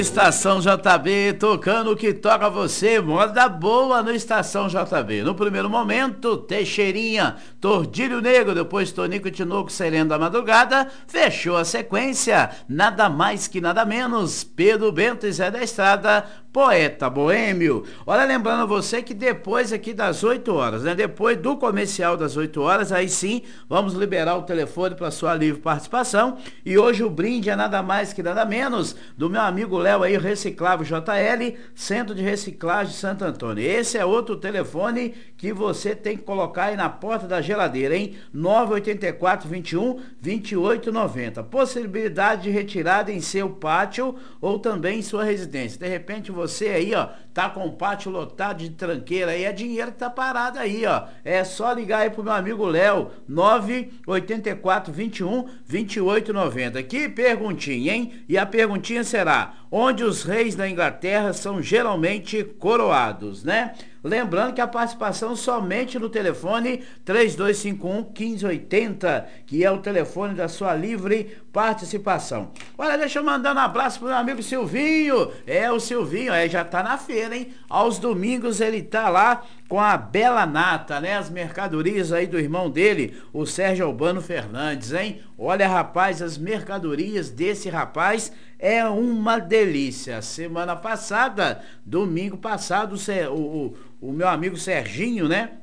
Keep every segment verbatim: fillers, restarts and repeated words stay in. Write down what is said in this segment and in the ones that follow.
Estação J B, tocando o que toca você, moda boa no Estação J B. No primeiro momento, Teixeirinha, Tordilho Negro, depois Tonico e Tinoco, Sereno da Madrugada, fechou a sequência, nada mais que nada menos, Pedro Bento e Zé da Estrada, Poeta Boêmio. Olha, lembrando você que depois aqui das oito horas, né, depois do comercial das oito horas, aí sim, vamos liberar o telefone para sua livre participação, e hoje o brinde é nada mais que nada menos do meu amigo Léo aí, Reciclável J L, Centro de Reciclagem de Santo Antônio. Esse é outro telefone que você tem que colocar aí na porta da geladeira, hein? nove oito quatro, vinte e um, vinte e oito noventa. Possibilidade de retirada em seu pátio ou também em sua residência. De repente você aí, ó, tá com o pátio lotado de tranqueira aí, é dinheiro que tá parado aí, ó. É só ligar aí pro meu amigo Léo, nove oito quatro, vinte e um, vinte e oito noventa. Que perguntinha, hein? E a perguntinha será: onde os reis da Inglaterra são geralmente coroados, né? Lembrando que a participação somente no telefone três dois cinco um, um cinco oito zero, que é o telefone da sua livre participação. Olha, deixa eu mandar um abraço pro meu amigo Silvinho. É, o Silvinho, é, já tá na feira, hein? Aos domingos ele tá lá com a Bela Nata, né? As mercadorias aí do irmão dele, o Sérgio Albano Fernandes, hein? Olha, rapaz, as mercadorias desse rapaz é uma delícia. Semana passada, domingo passado, o, o, o meu amigo Serginho, né?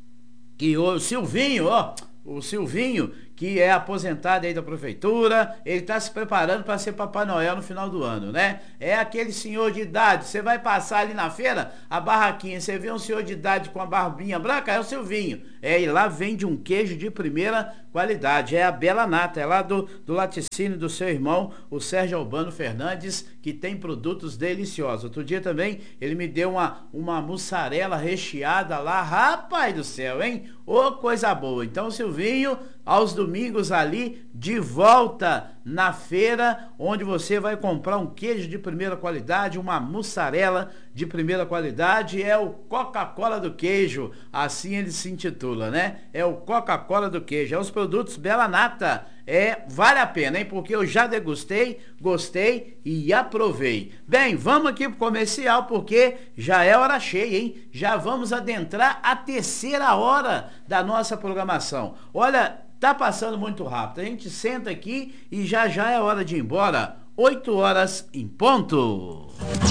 Que o Silvinho, ó, o Silvinho, que é aposentado aí da prefeitura, ele tá se preparando para ser Papai Noel no final do ano, né? É aquele senhor de idade, você vai passar ali na feira, a barraquinha, você vê um senhor de idade com a barbinha branca, é o Silvinho. É, e lá vende um queijo de primeira qualidade, é a Bela Nata, é lá do, do laticínio do seu irmão, o Sérgio Albano Fernandes, que tem produtos deliciosos. Outro dia também, ele me deu uma, uma mussarela recheada lá, rapaz do céu, hein? Ô, coisa boa. Então, Silvinho, aos domingos ali, de volta na feira, onde você vai comprar um queijo de primeira qualidade, uma mussarela de primeira qualidade, é o Coca-Cola do queijo, assim ele se intitula, né? É o Coca-Cola do queijo, é os produtos Bela Nata. É, vale a pena, hein? Porque eu já degustei, gostei e aprovei. Bem, vamos aqui pro comercial, porque já é hora cheia, hein? Já vamos adentrar a terceira hora da nossa programação. Olha, tá passando muito rápido. A gente senta aqui e já já é hora de ir embora. oito horas em ponto.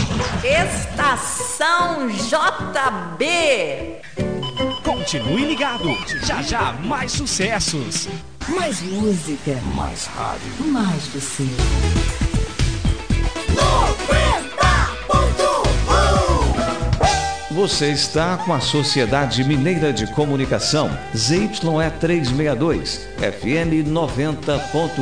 Estação J B. Continue ligado. Já já mais sucessos. Mais música. Mais rádio. Mais você. noventa ponto um. Você está com a Sociedade Mineira de Comunicação, Z Y E trezentos e sessenta e dois, F M noventa ponto um.